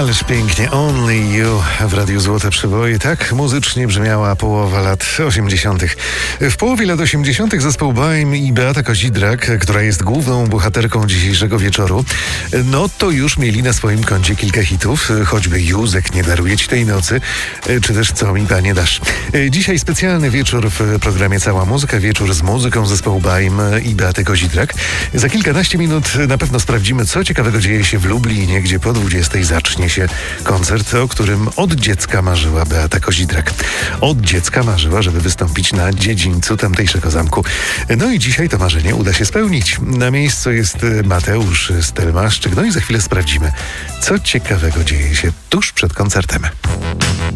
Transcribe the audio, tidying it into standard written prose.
Ależ pięknie, Only You w Radiu Złote Przeboje. Tak muzycznie brzmiała połowa lat 80. W połowie lat 80. zespół Baim i Beata Kozidrak, która jest główną bohaterką dzisiejszego wieczoru, no to już mieli na swoim koncie kilka hitów, choćby Józek, nie daruję ci tej nocy, czy też Co mi panie dasz. Dzisiaj specjalny wieczór w programie Cała Muzyka, wieczór z muzyką zespołu Baim i Beaty Kozidrak. Za kilkanaście minut na pewno sprawdzimy, co ciekawego dzieje się w Lublinie, gdzie po 20 zacznie się koncert, o którym od dziecka marzyła Beata Kozidrak. Od dziecka marzyła, żeby wystąpić na dziedzińcu tamtejszego zamku. No i dzisiaj to marzenie uda się spełnić. Na miejscu jest Mateusz Stelmaszczyk. No i za chwilę sprawdzimy, co ciekawego dzieje się tuż przed koncertem.